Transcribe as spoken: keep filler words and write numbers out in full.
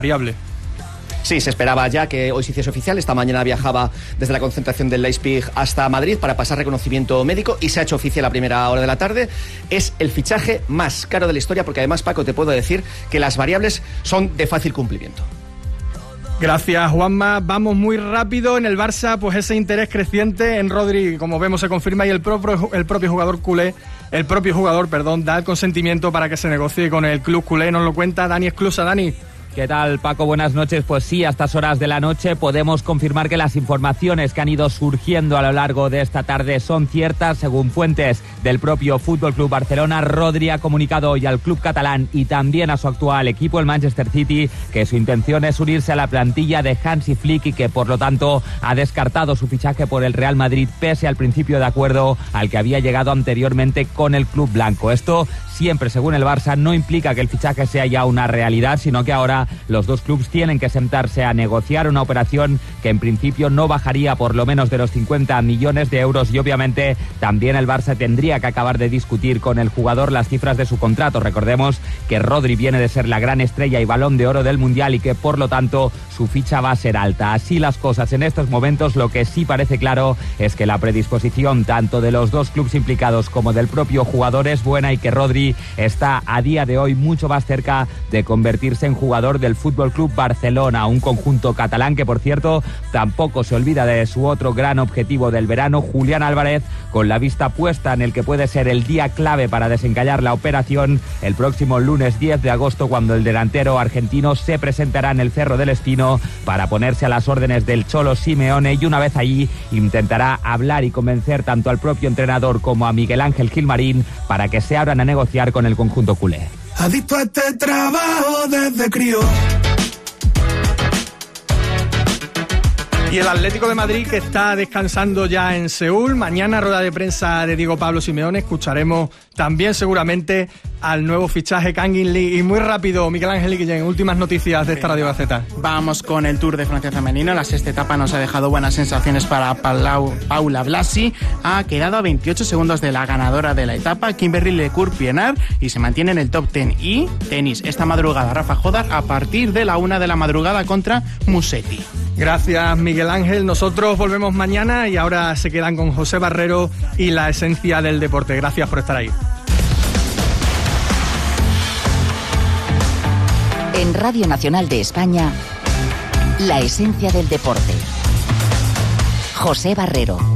variable. Sí, se esperaba ya que hoy se hiciese oficial. Esta mañana viajaba desde la concentración del Leipzig hasta Madrid para pasar reconocimiento médico y se ha hecho oficial a primera hora de la tarde. Es el fichaje más caro de la historia porque además, Paco, te puedo decir que las variables son de fácil cumplimiento. Gracias, Juanma. Vamos muy rápido. En el Barça, pues ese interés creciente en Rodri, como vemos, se confirma y el propio, el propio jugador culé, el propio jugador, perdón, da el consentimiento para que se negocie con el club culé. Nos lo cuenta Dani Esclusa. Dani. ¿Qué tal, Paco? Buenas noches. Pues sí, a estas horas de la noche podemos confirmar que las informaciones que han ido surgiendo a lo largo de esta tarde son ciertas. Según fuentes del propio F C Barcelona, Rodri ha comunicado hoy al club catalán y también a su actual equipo, el Manchester City, que su intención es unirse a la plantilla de Hansi Flick y que, por lo tanto, ha descartado su fichaje por el Real Madrid pese al principio de acuerdo al que había llegado anteriormente con el club blanco. Esto siempre, según el Barça, no implica que el fichaje sea ya una realidad, sino que ahora los dos clubes tienen que sentarse a negociar una operación que en principio no bajaría por lo menos de los cincuenta millones de euros y obviamente también el Barça tendría que acabar de discutir con el jugador las cifras de su contrato. Recordemos que Rodri viene de ser la gran estrella y balón de oro del Mundial y que por lo tanto su ficha va a ser alta. Así las cosas en estos momentos, lo que sí parece claro es que la predisposición tanto de los dos clubes implicados como del propio jugador es buena y que Rodri está a día de hoy mucho más cerca de convertirse en jugador del F C Barcelona, un conjunto catalán que, por cierto, tampoco se olvida de su otro gran objetivo del verano, Julián Álvarez, con la vista puesta en el que puede ser el día clave para desencallar la operación el próximo lunes diez de agosto, cuando el delantero argentino se presentará en el Cerro del Espino para ponerse a las órdenes del Cholo Simeone y una vez allí intentará hablar y convencer tanto al propio entrenador como a Miguel Ángel Gilmarín para que se abran a negociar con el conjunto culé. Adicto a este trabajo desde crío. Y el Atlético de Madrid, que está descansando ya en Seúl. Mañana, rueda de prensa de Diego Pablo Simeone. Escucharemos también seguramente al nuevo fichaje Kangin Lee. Y muy rápido, Miguel Ángel Guillén, últimas noticias de esta Radio Gaceta. Vamos con el Tour de Francia femenino. La sexta etapa nos ha dejado buenas sensaciones para Palau, Paula Blasi. Ha quedado a veintiocho segundos de la ganadora de la etapa, Kimberly Lecour-Pienaar, y se mantiene en el top diez. Y tenis, esta madrugada Rafa Jodar a partir de la una de la madrugada contra Musetti. Gracias, Miguel Ángel. Nosotros volvemos mañana y ahora se quedan con José Barrero y la esencia del deporte. Gracias por estar ahí. En Radio Nacional de España, la esencia del deporte. José Barrero.